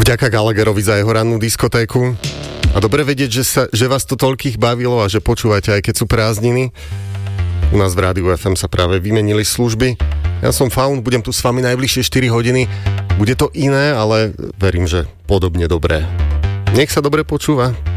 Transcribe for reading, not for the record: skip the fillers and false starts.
Vďaka Gallagherovi za jeho rannú diskotéku. A dobre vedieť, že vás to toľkých bavilo a že počúvate, aj keď sú prázdniny. U nás v Rádiu FM sa práve vymenili služby. Ja som Faun, budem tu s vami najbližšie 4 hodiny. Bude to iné, ale verím, že podobne dobré. Nech sa dobre počúva.